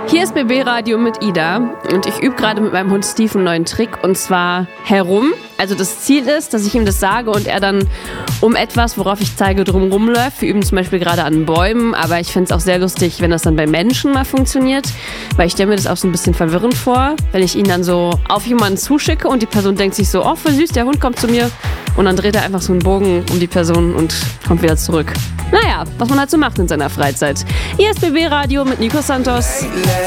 Hier ist BB Radio mit Ida und ich übe gerade mit meinem Hund Steve einen neuen Trick und zwar herum. Also das Ziel ist, dass ich ihm das sage und er dann um etwas, worauf ich zeige, drumherum läuft. Wir üben zum Beispiel gerade an Bäumen, aber ich finde es auch sehr lustig, wenn das dann bei Menschen mal funktioniert, weil ich stelle mir das auch so ein bisschen verwirrend vor, wenn ich ihn dann so auf jemanden zuschicke und die Person denkt sich so, oh voll süß, der Hund kommt zu mir und dann dreht er einfach so einen Bogen um die Person und kommt wieder zurück. Naja, was man halt so macht in seiner Freizeit. Hier ist BB Radio mit Nico Santos.